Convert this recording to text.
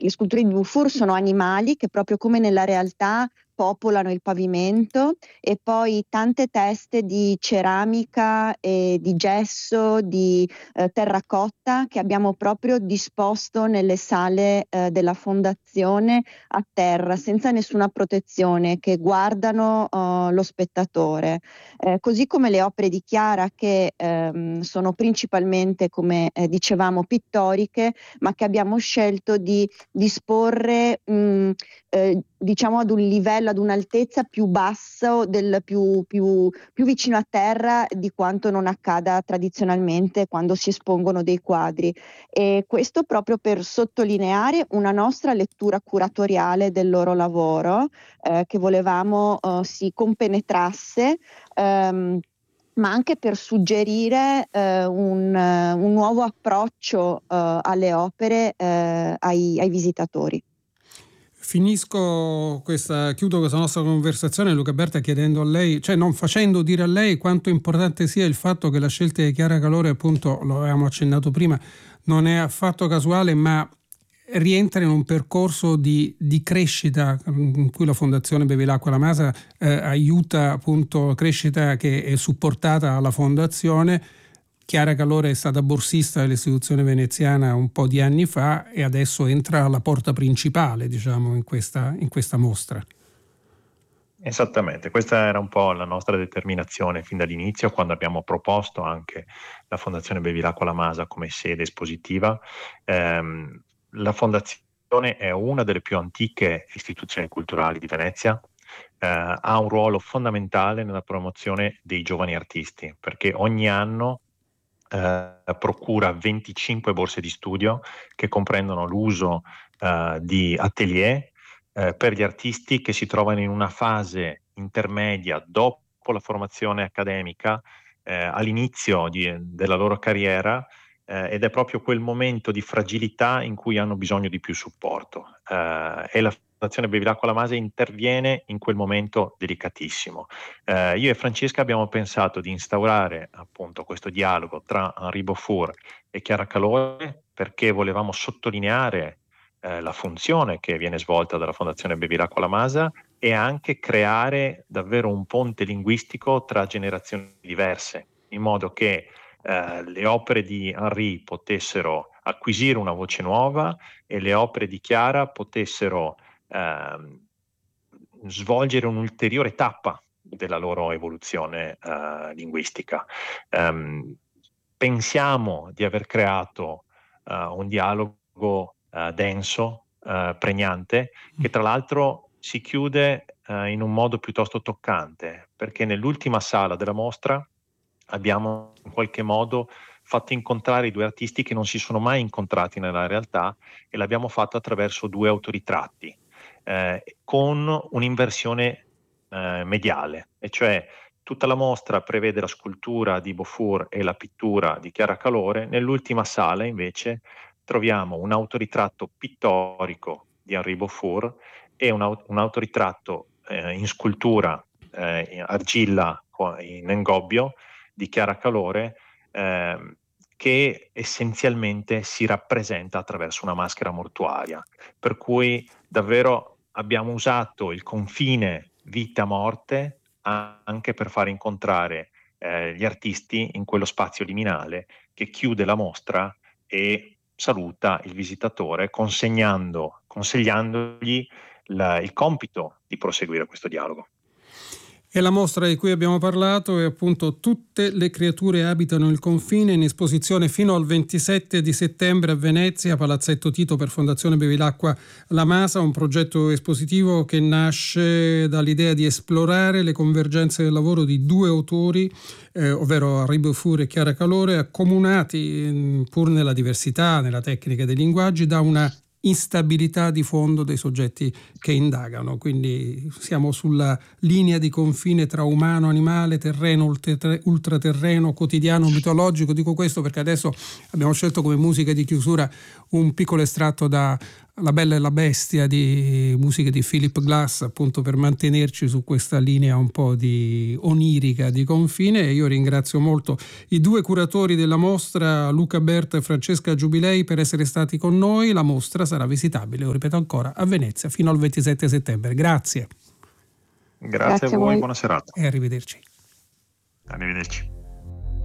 le sculture di Dufour sono animali che proprio come nella realtà popolano il pavimento, e poi tante teste di ceramica e di gesso, di terracotta che abbiamo proprio disposto nelle sale della fondazione a terra, senza nessuna protezione, che guardano lo spettatore. Così come le opere di Chiara, che sono principalmente, come dicevamo, pittoriche, ma che abbiamo scelto di disporre diciamo ad un livello, ad un'altezza più bassa, più vicino a terra di quanto non accada tradizionalmente quando si espongono dei quadri. E questo proprio per sottolineare una nostra lettura curatoriale del loro lavoro, che volevamo si compenetrasse, ma anche per suggerire un nuovo approccio alle opere ai visitatori. Chiudo questa nostra conversazione, Luca Berta, chiedendo a lei, cioè non facendo dire a lei quanto importante sia il fatto che la scelta di Chiara Calore, appunto, lo avevamo accennato prima, non è affatto casuale, ma rientra in un percorso di crescita in cui la Fondazione Bevilacqua La Masa aiuta, appunto, crescita che è supportata alla Fondazione. Chiara Calore è stata borsista dell'istituzione veneziana un po' di anni fa e adesso entra alla porta principale, diciamo, in questa mostra. Esattamente, questa era un po' la nostra determinazione fin dall'inizio, quando abbiamo proposto anche la Fondazione Bevilacqua La Masa come sede espositiva. La Fondazione è una delle più antiche istituzioni culturali di Venezia, ha un ruolo fondamentale nella promozione dei giovani artisti, perché ogni anno procura 25 borse di studio che comprendono l'uso di atelier per gli artisti che si trovano in una fase intermedia dopo la formazione accademica, all'inizio della loro carriera, ed è proprio quel momento di fragilità in cui hanno bisogno di più supporto, e la Fondazione Bevilacqua La Masa interviene in quel momento delicatissimo. Io e Francesca abbiamo pensato di instaurare appunto questo dialogo tra Henri Beaufour e Chiara Calore, perché volevamo sottolineare la funzione che viene svolta dalla Fondazione Bevilacqua La Masa e anche creare davvero un ponte linguistico tra generazioni diverse, in modo che le opere di Henri potessero acquisire una voce nuova e le opere di Chiara potessero svolgere un'ulteriore tappa della loro evoluzione linguistica. Pensiamo di aver creato un dialogo denso, pregnante, che tra l'altro si chiude in un modo piuttosto toccante, perché nell'ultima sala della mostra abbiamo in qualche modo fatto incontrare i due artisti che non si sono mai incontrati nella realtà, e l'abbiamo fatto attraverso due autoritratti, con un'inversione mediale, e cioè tutta la mostra prevede la scultura di Beaufour e la pittura di Chiara Calore. Nell'ultima sala invece troviamo un autoritratto pittorico di Henri Beaufour e un autoritratto in scultura in argilla in Engobbio di Chiara Calore, che essenzialmente si rappresenta attraverso una maschera mortuaria, per cui davvero abbiamo usato il confine vita-morte anche per far incontrare gli artisti in quello spazio liminale che chiude la mostra e saluta il visitatore, consigliandogli il compito di proseguire questo dialogo. E la mostra di cui abbiamo parlato è appunto Tutte le creature abitano il confine, in esposizione fino al 27 di settembre a Venezia, Palazzetto Tito, per Fondazione Bevilacqua La Masa, un progetto espositivo che nasce dall'idea di esplorare le convergenze del lavoro di due autori, ovvero Henri Beaufour e Chiara Calore, accomunati pur nella diversità, nella tecnica dei linguaggi, da una instabilità di fondo dei soggetti che indagano. Quindi siamo sulla linea di confine tra umano, animale, terreno, ultraterreno, quotidiano, mitologico. Dico questo perché adesso abbiamo scelto come musica di chiusura un piccolo estratto da La Bella e la Bestia di musiche di Philip Glass, appunto per mantenerci su questa linea un po' di onirica di confine. E io ringrazio molto i due curatori della mostra, Luca Berta e Francesca Giubilei, per essere stati con noi. La mostra sarà visitabile, lo ripeto ancora, a Venezia fino al 27 settembre. Grazie. Grazie a voi, buona serata. E arrivederci. Arrivederci.